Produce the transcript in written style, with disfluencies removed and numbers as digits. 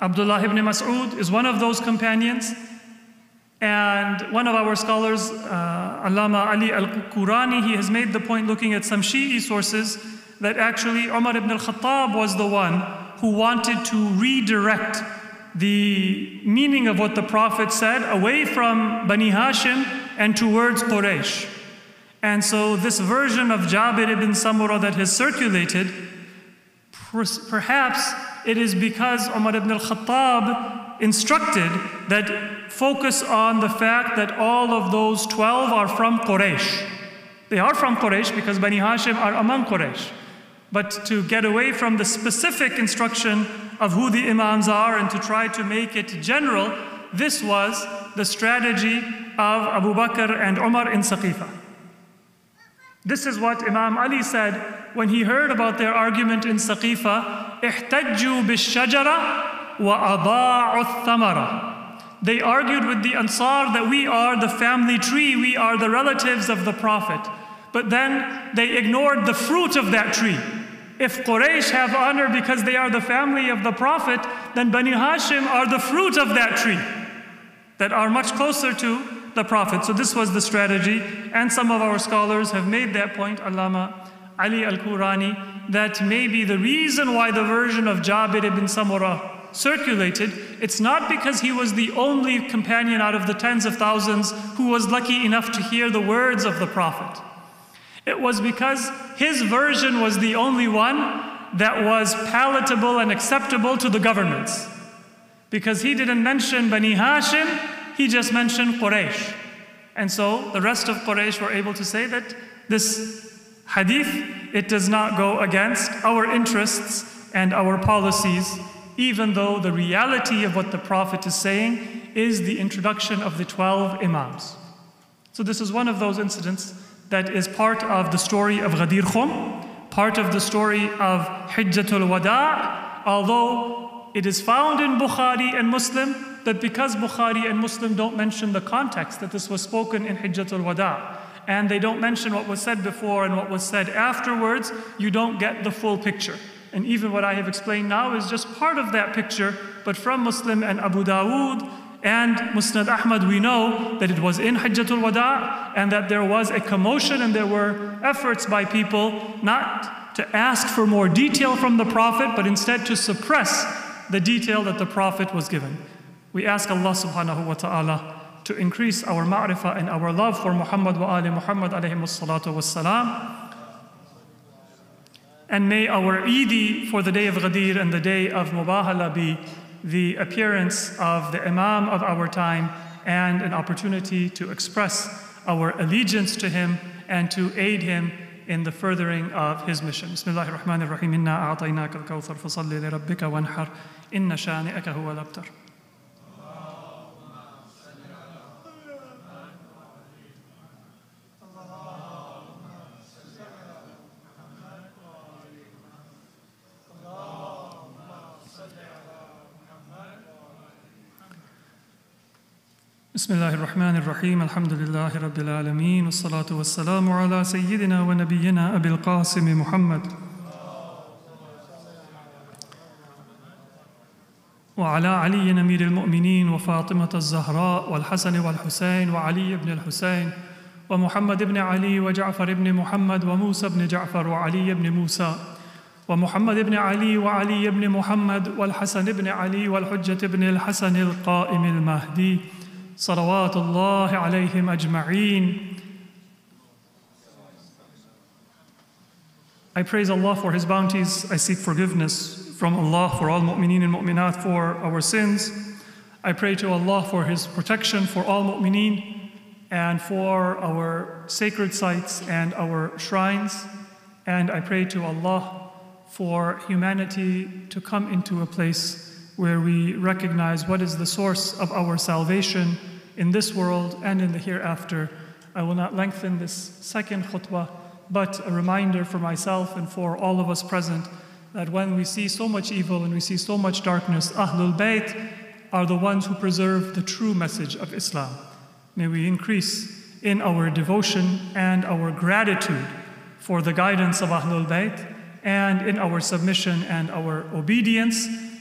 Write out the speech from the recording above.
Abdullah ibn Mas'ud is one of those companions. And one of our scholars, Allama Ali al-Qurani, he has made the point looking at some Shi'i sources that actually Umar ibn al-Khattab was the one who wanted to redirect the meaning of what the Prophet said away from Bani Hashim and towards Quraysh. And so this version of Jabir ibn Samurah that has circulated, perhaps it is because Umar ibn al-Khattab instructed that focus on the fact that all of those 12 are from Quraysh. They are from Quraysh because Bani Hashim are among Quraysh. But to get away from the specific instruction of who the Imams are and to try to make it general, this was the strategy of Abu Bakr and Umar in Saqifa. This is what Imam Ali said when he heard about their argument in Saqifa, احتجوا بالشجرة وأضاعوا الثمرة. They argued with the Ansar that we are the family tree, we are the relatives of the Prophet. But then they ignored the fruit of that tree. If Quraysh have honor because they are the family of the Prophet, then Bani Hashim are the fruit of that tree that are much closer to the Prophet. So this was the strategy, and some of our scholars have made that point, Allama Ali al-Qurani, that maybe the reason why the version of Jabir ibn Samurah circulated, it's not because he was the only companion out of the tens of thousands who was lucky enough to hear the words of the Prophet. It was because his version was the only one that was palatable and acceptable to the governments. Because he didn't mention Bani Hashim, he just mentioned Quraysh. And so the rest of Quraysh were able to say that this hadith, it does not go against our interests and our policies, even though the reality of what the Prophet is saying is the introduction of the 12 Imams. So this is one of those incidents that is part of the story of Ghadir Khum, part of the story of Hijjatul Wada', although it is found in Bukhari and Muslim that because Bukhari and Muslim don't mention the context that this was spoken in Hijjatul Wada', and they don't mention what was said before and what was said afterwards, you don't get the full picture. And even what I have explained now is just part of that picture, but from Muslim and Abu Dawood and Musnad Ahmad, we know that it was in Hajjatul Wada' and that there was a commotion and there were efforts by people not to ask for more detail from the Prophet, but instead to suppress the detail that the Prophet was given. We ask Allah subhanahu wa ta'ala to increase our ma'rifah and our love for Muhammad wa ali Muhammad alayhi salatu wassalam. And may our Eid for the day of Ghadir and the day of Mubahala be the appearance of the Imam of our time and an opportunity to express our allegiance to him and to aid him in the furthering of his mission. Bismillahir Rahmanir Rahim. Inna a'tainaka al-kawthar fasalli li rabbika wanhar. Inna shani'aka huwa al-abtar. بسم الله الرحمن الرحيم الحمد لله رب العالمين والصلاة والسلام على سيدنا ونبينا أبي القاسم محمد وعلى علي أمير المؤمنين وفاطمة الزهراء والحسن والحسين وعلي بن الحسين ومحمد بن علي وجعفر بن محمد وموسى بن جعفر وعلي بن موسى ومحمد بن علي وعلي بن محمد والحسن بن علي والحجة بن الحسن القائم المهدي صلوات الله عليهم أجمعين. I praise Allah for His bounties. I seek forgiveness from Allah for all mu'mineen and mu'minat for our sins. I pray to Allah for His protection for all mu'mineen and for our sacred sites and our shrines. And I pray to Allah for humanity to come into a place where we recognize what is the source of our salvation in this world and in the hereafter. I will not lengthen this second khutbah, but a reminder for myself and for all of us present that when we see so much evil and we see so much darkness, Ahlul Bayt are the ones who preserve the true message of Islam. May we increase in our devotion and our gratitude for the guidance of Ahlul Bayt and in our submission and our obedience